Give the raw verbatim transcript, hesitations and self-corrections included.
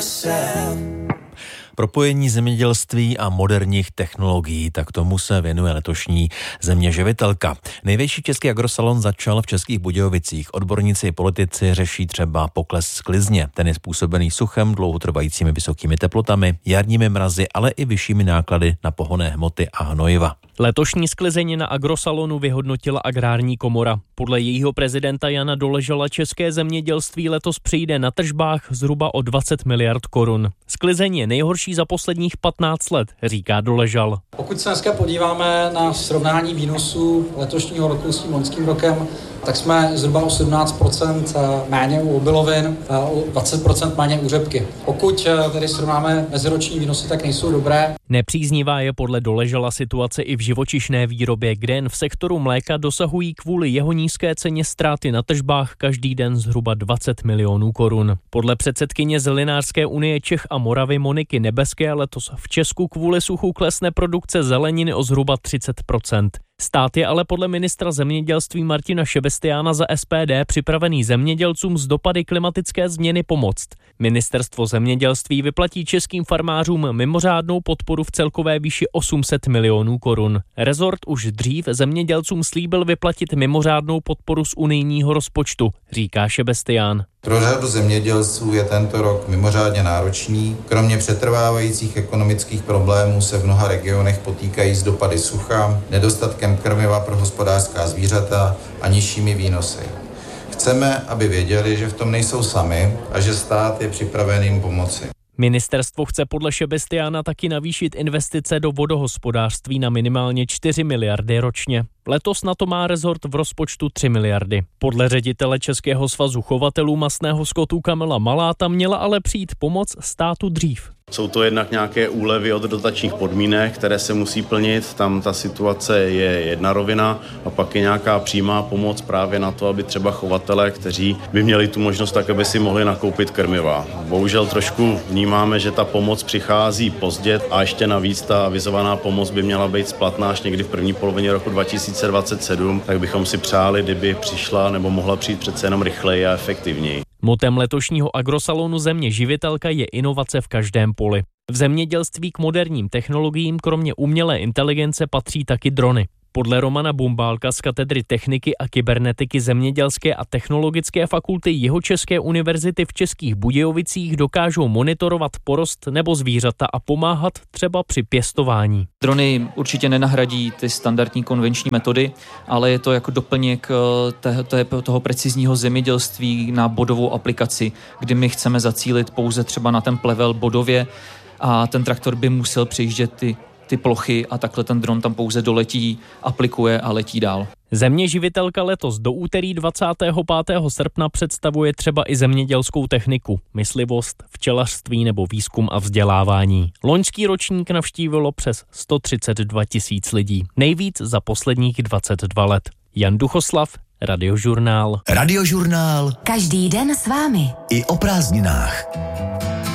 Propojení zemědělství a moderních technologií, tak tomu se věnuje letošní Země živitelka. Největší český agrosalon začal v Českých Budějovicích. Odborníci i politici řeší třeba pokles sklizně. Ten je způsobený suchem, dlouhotrvajícími vysokými teplotami, jarními mrazy, ale i vyššími náklady na pohonné hmoty a hnojiva. Letošní sklizeň na agrosalonu vyhodnotila Agrární komora. Podle jejího prezidenta Jana Doležala české zemědělství letos přijde na tržbách zhruba o dvacet miliard korun. Sklizeň je nejhorší za posledních patnáct let, říká Doležal. Pokud se dneska podíváme na srovnání výnosů letošního roku s tím loňským rokem, tak jsme zhruba o sedmnáct procent méně u obilovin a o dvacet procent méně u řepky. Pokud tedy srovnáme meziroční výnosy, tak nejsou dobré. Nepříznivá je podle Doležala situace i v živočišné výrobě, kde jen v sektoru mléka dosahují kvůli jeho nízké ceně ztráty na tržbách každý den zhruba dvacet milionů korun. Podle předsedkyně Zelinářské unie Čech a Moravy Moniky Nebeské letos v Česku kvůli suchu klesne produkce zeleniny o zhruba třicet procent. Stát je ale podle ministra zemědělství Martina Šebestiána za S P D připravený zemědělcům z dopady klimatické změny pomoct. Ministerstvo zemědělství vyplatí českým farmářům mimořádnou podporu v celkové výši osm set milionů korun. Rezort už dřív zemědělcům slíbil vyplatit mimořádnou podporu z unijního rozpočtu, říká Šebestián. Pro řadu zemědělců je tento rok mimořádně náročný. Kromě přetrvávajících ekonomických problémů se v mnoha regionech potýkají s dopady sucha, nedostatkem krmiva pro hospodářská zvířata a nižšími výnosy. Chceme, aby věděli, že v tom nejsou sami a že stát je připraven jim pomoci. Ministerstvo chce podle Šebestiána taky navýšit investice do vodohospodářství na minimálně čtyři miliardy ročně. Letos na to má rezort v rozpočtu tři miliardy. Podle ředitele Českého svazu chovatelů masného skotu Kamila Maláta měla ale přijít pomoc státu dřív. Jsou to jednak nějaké úlevy od dotačních podmínek, které se musí plnit, tam ta situace je jedna rovina a pak je nějaká přímá pomoc právě na to, aby třeba chovatelé, kteří by měli tu možnost tak, aby si mohli nakoupit krmiva. Bohužel trošku vnímáme, že ta pomoc přichází pozdě a ještě navíc ta avizovaná pomoc by měla být splatná až někdy v první polovině roku dva tisíce dvacet sedm, tak bychom si přáli, kdyby přišla nebo mohla přijít přece jenom rychleji a efektivněji. Motem letošního agrosalonu Země živitelka je inovace v každém poli. V zemědělství k moderním technologiím kromě umělé inteligence patří taky drony. Podle Romana Bumbálka z katedry techniky a kybernetiky Zemědělské a technologické fakulty Jihočeské univerzity v Českých Budějovicích dokážou monitorovat porost nebo zvířata a pomáhat třeba při pěstování. Drony určitě nenahradí ty standardní konvenční metody, ale je to jako doplněk toho precizního zemědělství na bodovou aplikaci, kdy my chceme zacílit pouze třeba na ten plevel bodově a ten traktor by musel přejíždět ty ty plochy a takhle ten dron tam pouze doletí, aplikuje a letí dál. Země živitelka letos do úterý dvacátého pátého srpna představuje třeba i zemědělskou techniku, myslivost, včelařství nebo výzkum a vzdělávání. Loňský ročník navštívilo přes sto třicet dva tisíc lidí, nejvíc za posledních dvacet dva let. Jan Duchoslav, Radiožurnál. Radiožurnál. Každý den s vámi. I o prázdninách.